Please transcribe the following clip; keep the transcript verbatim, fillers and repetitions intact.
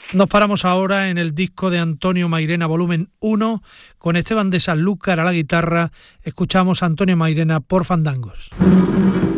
Nos paramos ahora en el disco de Antonio Mairena, volumen uno, con Esteban de Sanlúcar a la guitarra. Escuchamos a Antonio Mairena por Fandangos.